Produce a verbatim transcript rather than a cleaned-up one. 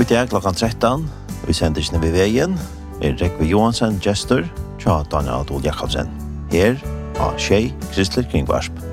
I dag klokkan tretton, vi sender ikke ved veien, er Rekve Johansen, gestor, tja Daniel Adol Jakobsen. Her, av Tjei Kristelig Kringvarsp.